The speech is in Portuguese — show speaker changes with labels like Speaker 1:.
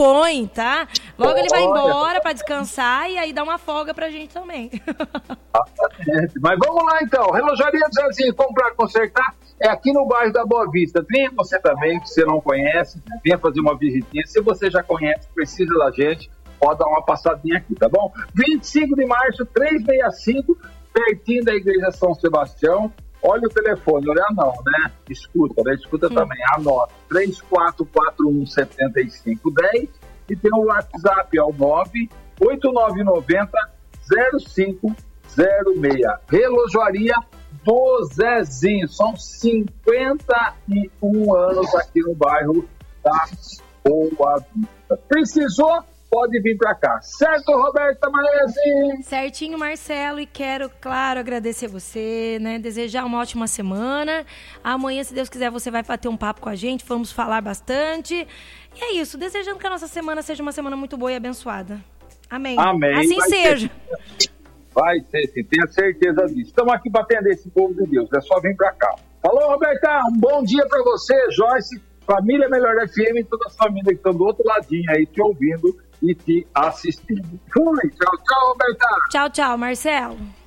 Speaker 1: põe, tá? Logo ele vai embora pra descansar e aí dá uma folga pra gente também.
Speaker 2: Mas vamos lá então, Relojaria do Zezinho, comprar, consertar, é aqui no bairro da Boa Vista. Venha você também, que você não conhece, venha fazer uma visitinha. Se você já conhece, precisa da gente, pode dar uma passadinha aqui, tá bom? 25 de março, 365, pertinho da Igreja São Sebastião. Olha o telefone, olha não, né? Escuta, né? Escuta também, anota, 3441-7510 e tem o WhatsApp, é o 98990-0506. Relojaria do Zezinho, são 51 anos aqui no bairro da Boa Vista. Precisou? Pode vir para cá. Certo, Roberta Maese?
Speaker 1: Certinho, Marcelo. E quero, claro, agradecer você, né? Desejar uma ótima semana. Amanhã, se Deus quiser, você vai bater um papo com a gente. Vamos falar bastante. E é isso. Desejando que a nossa semana seja uma semana muito boa e abençoada. Amém.
Speaker 2: Amém.
Speaker 1: Assim
Speaker 2: vai
Speaker 1: seja.
Speaker 2: Vai ser, sim. Tenha certeza disso. Estamos aqui para atender esse povo de Deus. É só vir para cá. Falou, Roberta. Um bom dia para você, Joyce. Família Melhor FM e todas as famílias que estão do outro ladinho aí te ouvindo e te assistindo. Fui, tchau, tchau, Roberta.
Speaker 1: Tchau, tchau, Marcelo.